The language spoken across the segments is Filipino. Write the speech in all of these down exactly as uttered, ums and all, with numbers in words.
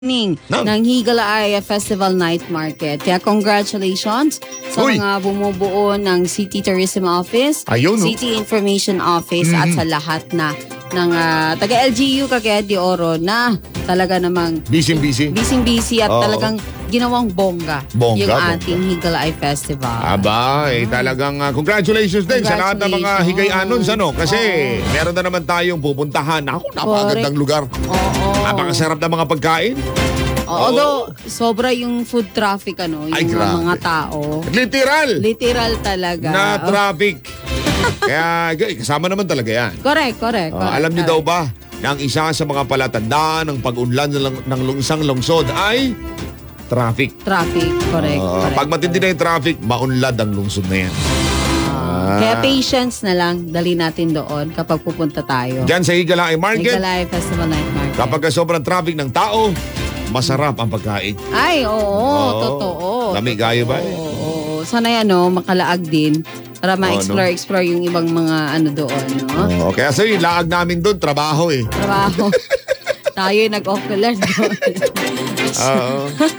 Ning No. ng Higalay Festival Night Market. Kaya congratulations sa Uy. mga bumubuo ng City Tourism Office, Ayun, no? City Information Office at sa lahat na ng ah, taga-L G U Cagayan de Oro na talaga namang Busy-busy. busy-busy at Oo. talagang ginawang bongga, Bongga, yung bongga. ating Higalay Festival. Aba, eh, talagang ah, congratulations din sa lahat ng mga Congratulations. Higayanons, ano? Kasi Oo. meron na naman tayong pupuntahan. Ako, napakagandang lugar. Oo. Napakasarap na mga pagkain. Although, sobra yung food traffic, ano, yung Ay, mga, grabe. mga tao. Literal Literal talaga. na traffic. Kaya g- kasama naman talaga yan. Correct, correct. Ah, correct, alam niyo correct. daw ba na ang isa sa mga palatandaan ng pag-unlad ng, ng lungsang lungsod ay traffic. Traffic, correct. Ah, correct. pag matindi na yung traffic, maunlad ang lungsod na yan. Ah. Kaya patience na lang, dali natin doon kapag pupunta tayo. Diyan sa Higalay Market, Higalay Festival Night Market. kapag sobrang traffic ng tao, masarap ang pagkain. Ay, oo, Oo. totoo. Lami kayo ba? Oo, oo. Sana yan, no, makalaag din para ma-explore, no? explore yung ibang mga ano doon, no? Oo, kaya sa yung laag namin doon, trabaho eh. Trabaho. Tayo yung nag-ocular doon. Oo.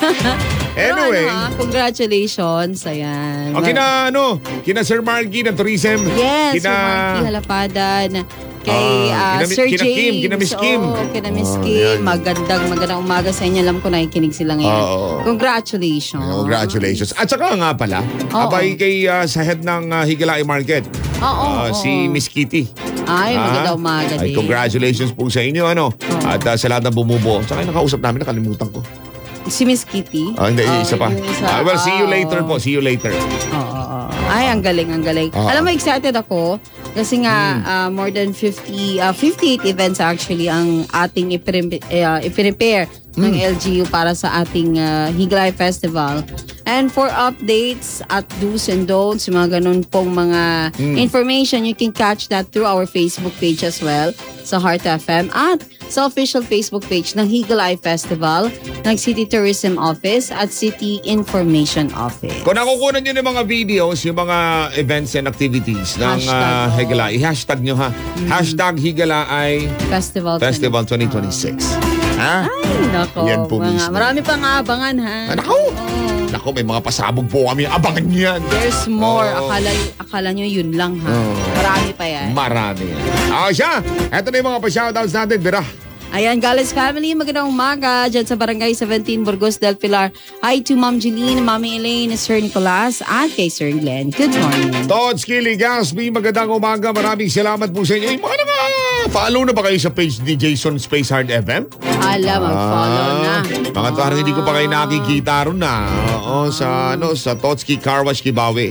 Pero Anyway, ano, ah, congratulations. Ayan. o kina ano, kina Sir Marky ng Tourism. Yes, kina, Sir Marky Halapadan. Kay Ah, ah, kina- Sir kina James. Kim, kina Miss Kim. Oo, kina Miss Oh, Kim. yan. Magandang, magandang umaga sa inyo. Alam ko nakikinig sila ngayon. Oo. Congratulations. Congratulations. At saka nga pala, Oo. abay kay ah, sa head ng uh, Higalay Market, Oo, ah, oo. si Miss Kitty. Ay, magandang Ah, umaga Ay, din. congratulations po sa inyo. Ano? Oo. At ah, sa lahat ng bumubuo. Saka yung nakausap namin, nakalimutan ko. Si Miss Kitty? Ah, hindi, Oo, isa pa. yung isa. Ah, well, see you Ah, later oo. po. See you later. Oo, oo, oo. Ay, ang galing, ang galing. Oo. Alam mo, excited ako kasi nga Hmm. ah, more than fifty, ah, fifty-eight events actually ang ating ipre- uh, i-prepare Hmm. ng L G U para sa ating uh, Higalay Festival. And for updates at do's and don'ts, yung mga ganun pong mga Hmm. information, you can catch that through our Facebook page as well sa Heart F M at sa official Facebook page ng Higalay Festival, ng City Tourism Office at City Information Office. Kung nakukunan nyo ng mga videos, yung mga events and activities ng Hashtag, uh, oh. Higalay, i-hashtag nyo ha. Hashtag Higalay Festival, Festival twenty twenty-six. Ha? Ay, nako. Yan po mga, mismo. marami pang aabangan, ha? Ah, naku! Oo. Naku, may mga pasabog po kami. Abangan nyo yan. There's more. Oo. Akala, akala nyo yun lang, ha? Oo. Marami pa yan. Marami yan. Ah, siya. Eto na yung mga pa-shoutouts natin. Bira. Ayan, Gales family, magandang umaga dyan sa Barangay seventeen, Burgos del Pilar. Hi to Ma'am Jeline, Mami Elaine, Sir Nicolas, at kay Sir Glenn. Good morning. Todd Skilly Gasby, magandang umaga. Maraming salamat po sa inyo. Eh, mga naman, follow na ba kayo sa page ni Jason Space Hard F M? Hala, mag-follow na. Ah, Mga parang hindi ko pa kayo nakikita ron na. Oo, sa ano, sa Totski Car Wash Kibawe.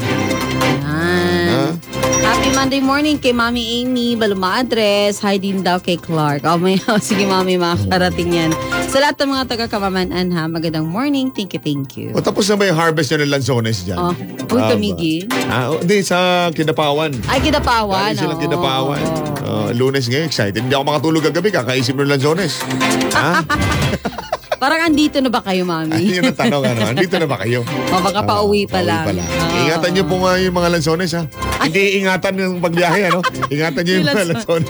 Ayan. Happy Monday morning kay Mami Amy, Baluma Address. Hi din daw kay Clark. Oh, may, oh, sige Mami, makakarating yan. Sa lahat ng mga taga-Kamamanan, ha, magandang morning. Thank you, thank you. O tapos na ba yung harvest nyo ng lansones dyan? Oh, huwag Ah, tumigil. Ah, oh, hindi, sa Kinapawan. Ay, Kinapawan. Galing silang oo, Kinapawan. oo. Oh, lunes ngayon, excited. Hindi ako makatulog kagabi, kakaisip ng lansones. Ha? Parang andito na ba kayo, Mami? Ay, yun ang tanong, ano? Andito na ba kayo? O, baka pa uwi pa lang. Pauwi pa lang. Oo. Ingatan niyo po nga yung mga lansones, ha? Hindi ingatan yung pagbiyahe, ano? Ingatan niyo yung Yung mga lansones.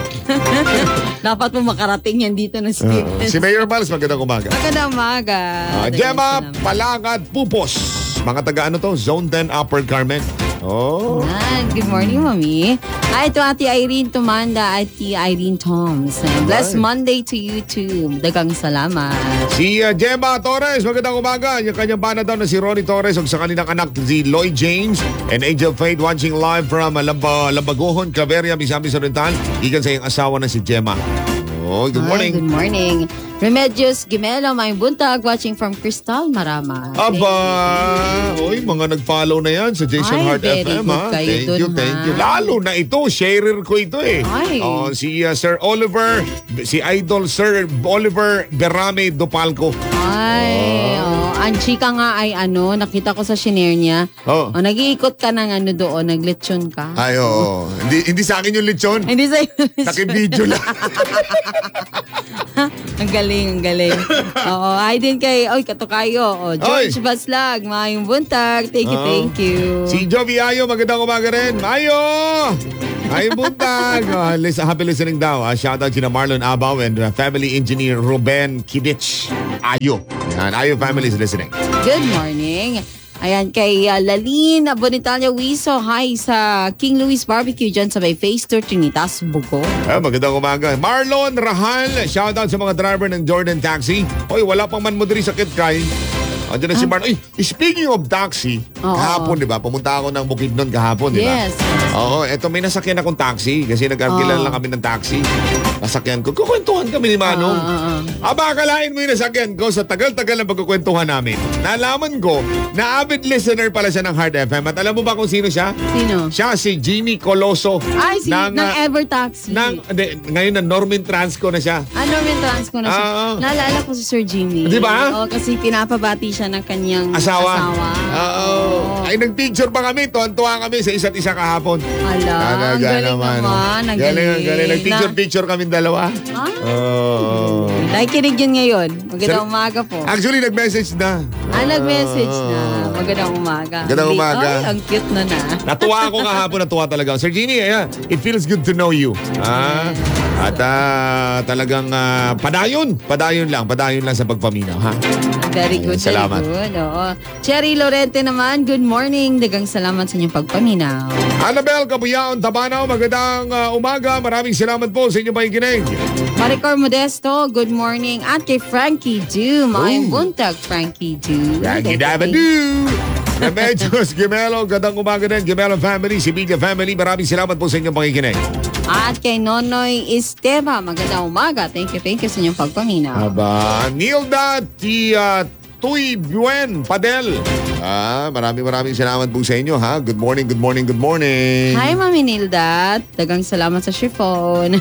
Dapat mo makarating yan dito na Steven. Oo. Si Mayor Miles, magandang umaga. Magandang umaga. Uh, Gemma Palangad Pupos. Mga taga ano to? Zone ten Upper Carmen. Oh. Yan. Good morning, Mami. Ay, ito Ate Irene Tumanda at Ate Irene Toms. Blessed Alright. Monday to you too. Dagang salamat. Si uh, Gemma Torres, magandang umaga. Yung kanyang bana daw na si Ronnie Torres ug sa kanilang anak si Lloyd James and Angel Faith watching live from uh, Lamba, Lambagohon, Claveria, Misamis Oriental. Ikan sa iyong asawa na si Gemma. Oh, good Ay, morning. good morning. Remedios Gimelo, may buntag, watching from Crystal Marama. Aba, oy, mga nag-follow na yan sa Jason Ay, Hart very F M, good ha? kayo Thank dun, you, thank ha? you. Lalo na ito, sharer ko ito eh. Ay. Oh, si uh, Sir Oliver, si Idol Sir Oliver Berame Dopalco. Ay, oh. Ang chika nga ay ano, nakita ko sa shinare niya. Oh. Oh, nag-iikot ka ng ano doon, naglechon ka. Ay, oo. Hindi, hindi sa akin yung lechon. Hindi sa'yo. Naki-video lang. Ang galing, ang galing. Oo, ay din kay, oy, katukayo. Oh, George Oy. Baslag, mayong buntag. Thank you, Oo. thank you. Si Jovi Ayo, magandang umaga rin. Ayo! Ay, buntag. Uh, listen, happy listening daw. Uh, shout out to Marlon Abaw and uh, family engineer Ruben Kidich. Ayo. Yan, Ayo family is listening. Good morning. Ayan, kay uh, Lalin Bonitalia Wiso. Hi sa King Louis Barbecue dyan sa may Phase two Trinitas, Bugo. Eh, magandang umaga. Marlon Rahal, shout out sa mga driver ng Jordan Taxi. Oy, wala pang man mo diri sa Kitkay. Andiyan na si Marlon. Ay, speaking of taxi, Oo. kahapon, di ba? Pumunta ako ng Bukidnon kahapon, di ba? Yes. Oo, eto may nasakyan akong taxi kasi nag-arkilan Oo. lang kami ng taxi. Nasakyan ko. Kukwentuhan kami ni Manong. Oo, oo, oo. Aba, akalain mo yung nasakyan ko sa tagal-tagal ng pagkukwentuhan namin. Nalaman ko na avid listener pala siya ng Hard F M. At alam mo ba kung sino siya? Sino? Siya si Jimmy Coloso. Ay, si, ng, ah, Ever Taxi. ng, hindi, ngayon na Norman Transco na siya. Ano rin trans ko na siya. Oo. Naalala ko si Sir Jimmy. Di ba? Oo, kasi pinapabati siya ng kanyang Asawa. asawa. Oo. Ay, nag-picture pa kami. Tuwan-tuwa kami sa isa't isa kahapon. Ala, ang Talaga galing naman. Ang Galing, ang galing. Na- Nag-picture-picture kami dalawa. Ah? Oo. Nakikinig yun ngayon. Magandang Sir- umaga po. Actually, nag-message na. Ah, nag-message Oo. na. Magandang umaga. Magandang umaga. Ay, ang cute na na. Natuwa ako kahapon, natuwa talaga. Sir Genie, ayan, it feels good to know you. Ah, at ah, talagang ah, padayon. Padayon lang. Padayon lang sa pagpaminaw, ha? Very good, Ayun, salamat. very good. Oo. Cherry Lorente naman, good morning. Dagang salamat sa inyong pagpaminaw. Annabel Kabuyaon Tabanaw, magandang ah, umaga. Maraming salamat po sa inyong pakikinig. Maricor Modesto, good morning. At kay Frankie Du, maayong Ooh. buntag, Frankie Du. Frankie Davadu. Remedios Gimelo, gandang umaga din. Gimelo family, Sibilia family, maraming salamat po sa inyong pakikinig. At kay Nonoy Esteva, magandang umaga. Thank you, thank you sa inyong pagpaminaw. Aba, Nilda Tia Tuy Buen Padel. Ah, maraming maraming salamat po sa inyo, ha? Good morning, good morning, good morning. Hi, Mami Nilda. Dagang salamat sa chiffon.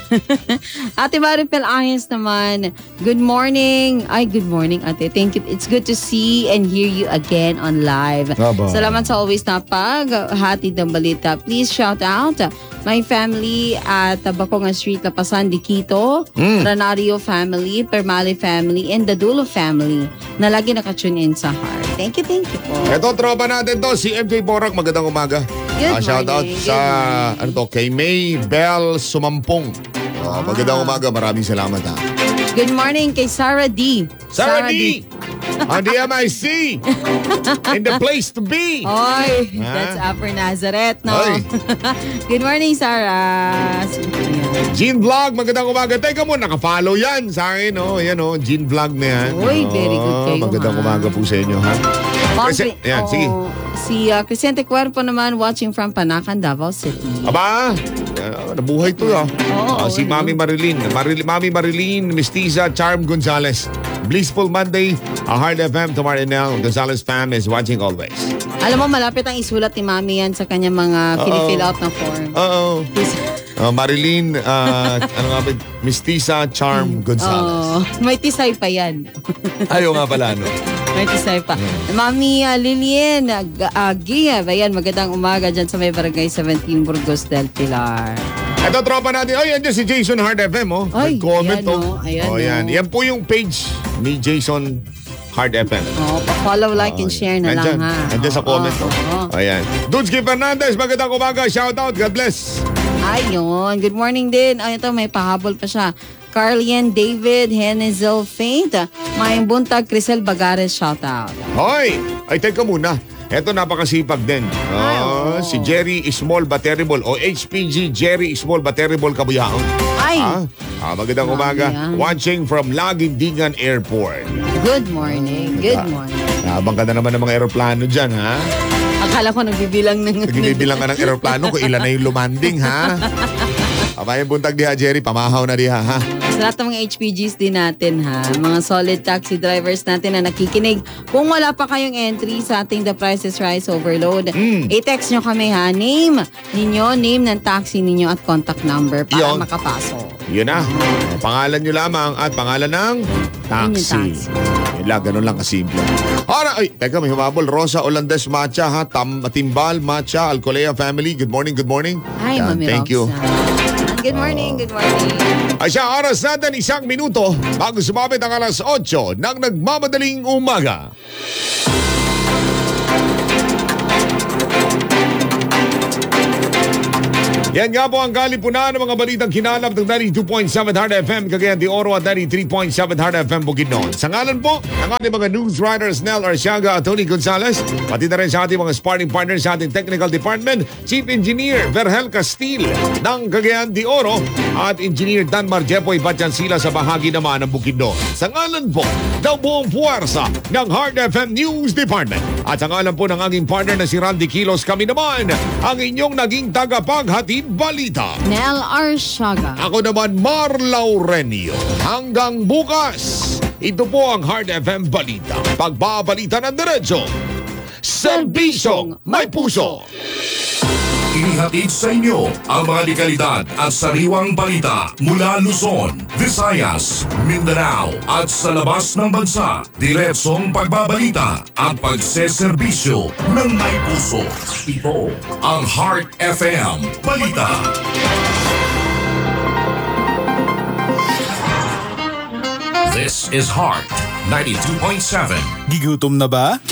Ate Maripel Ayes naman. Good morning. Ay, good morning, ate. Thank you. It's good to see and hear you again on live. Aba. Salamat sa always na paghatid ng balita. Please shout out my family at Baconga Street, Lapasan, Diquito, Mm. Ranario family, Permali family, and the Dulo family na lagi nakatune in sa heart. Thank you, thank you po. Ito, tropa natin to, si M J Borak, magandang umaga. Good Ah, shout out morning, sa, good ano to, kay May Bell Sumampong. Ah, magandang umaga, maraming salamat, ha. Good morning kay Sarah D. Sarah D. On the M I C. In the place to be. Oy, Ha? that's Upper Nazareth, no? Oy. Good morning, Sarah. Ayan. Gene Vlog, magandang umaga. Teka mo, nakafollow yan sa akin, oh. Yan, oh, Gene Vlog na yan. Uy, very good Oh, kayo, Magandang ha? umaga po sa inyo, ha. Ma'am, Kasi- Cri- yan, oh, sige. Si uh, Crescente Cuerpo naman watching from Panacan, Davao City. Aba, uh, nabuhay to, ah. Oo, Ah, si oo, Mami Marilyn. Maril- Mami Marilyn, Mestiza, Charm Gonzalez. Blissful Monday, a Hard F M to Marinel. Gonzalez fam is watching always. Alam mo, malapit ang isulat ni Mami yan sa kanyang mga Oo. fili-fill out na form. Oo. Uh, Marilyn, uh, ano nga ba? Mestiza, Charm Gonzalez. Oh, may tisay pa yan. Ayaw nga pala, no? May tisay pa. Mami uh, Lilien uh, uh, Giev, ayan, magandang umaga dyan sa may barangay seventeen Burgos del Pilar. Ito, tropa natin. Ay, andyan si Jason Hard F M, oh. Ay, Nag-comment, yan, oh. oh. Ayan, oh, yan. oh. Yan po yung page ni Jason Hard F M. Oh, follow, like, and share na Nandyan, lang, ha? Nandyan sa Oo, comment, oo, oh. oo. Ayan. Dudski Fernandez, magandang umaga. Shout out. God bless. Ayun. Good morning din. Ay, ito, may pahabol pa siya. Carlian David Henezel Faint. May buntag Crisel Bagares, shout out. Hoy! Ay, teka muna. Ito, napakasipag din. Ay, Oh, oo. si Jerry Small Bateribol o H P G Jerry Small Bateribol Kabuyaon. Ay! Ah, ah, magandang Mami umaga. yan. Watching from Laguindingan Airport. Good morning. Good Ah. morning. Habang ka na naman ng mga aeroplano dyan, ha? Akala ko nagbibilang ng... Nagbibilang ka ng aeroplano kung ilan na yung lumanding, ha? Abay, buntag diha, Jerry. Pamahaw na diha, ha? Sa lahat ng mga H P Gs din natin, ha? Mga solid taxi drivers natin na nakikinig. Kung wala pa kayong entry sa ating The Price is Rise Overload, Mm. i-text nyo kami, ha? Name ninyo, name ng taxi ninyo at contact number para Yun. makapasok. Yun na. Pangalan nyo lamang at pangalan ng taxi. taxi. Yun lang, ganun lang kasimple. Ora, ay, teka, may humabol. Rosa Olandes Matcha, ha? Tam, Timbal Matcha, Alcolea family. Good morning, good morning. Hi, Yan, Mami thank you. Roxanne. Good morning, good morning. Ay siya, oras natin isang minuto bago sumapit ang alas otso ng nagmamadaling umaga. Yan nga po ang kalipunan ng mga balitang kinalap ng ninety-two point seven Hard F M Cagayan de Oro at ninety-three point seven Hard F M Bukidnon. Sa ngalan po ng ating mga news writers Nel Arsiaga at Tony Gonzalez, pati na rin sa ating mga sparring partners sa ating technical department, Chief Engineer Verhel Castil ng Cagayan de Oro at Engineer Dan Marjepoy Batyansila sa bahagi naman ng Bukidnon. Sa ngalan po ng buong puwersa ng Hard F M News Department at sa ngalan po ng aking partner na si Randy Kilos, kami naman ang inyong naging tagapaghatid balita. Nel Arsiaga. Ako naman, Mar Laurenio. Hanggang bukas, ito po ang Hard F M Balita. Pagbabalita ng diretso, serbisyong may puso. Inihatid sa inyo ang mga dekalidad at sariwang balita mula Luzon, Visayas, Mindanao at sa labas ng bansa. Diretsong pagbabalita at pagseserbisyo ng may puso. Ito ang Heart F M Balita. This is Heart ninety-two point seven. Gigutom na ba?